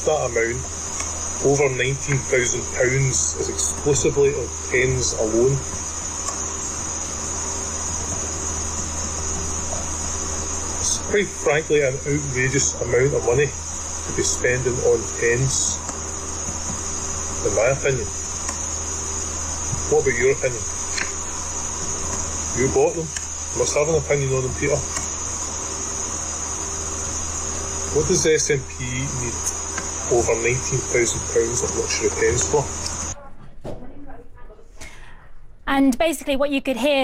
that amount, over £19,000 is exclusively of pens alone. It's quite frankly an outrageous amount of money to be spending on pens, in my opinion. What about your opinion? You bought them. You must have an opinion on them, Peter. What does SNP need over £19,000 of luxury pens for? And basically what you could hear